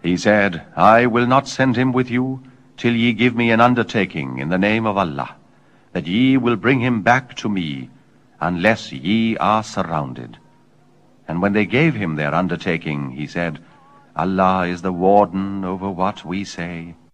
He said, I will not send him with you till ye give me an undertaking in the name of Allah, that ye will bring him back to me, unless ye are surrounded. And when they gave him their undertaking, he said, Allah is the warden over what we say.